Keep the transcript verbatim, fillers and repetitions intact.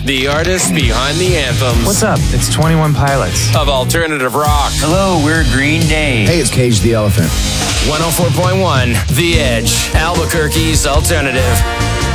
the artists behind the anthems. What's up? It's twenty-one Pilots. Of alternative rock. Hello, we're Green Day. Hey, it's Cage the Elephant. one oh four point one, The Edge, Albuquerque's alternative.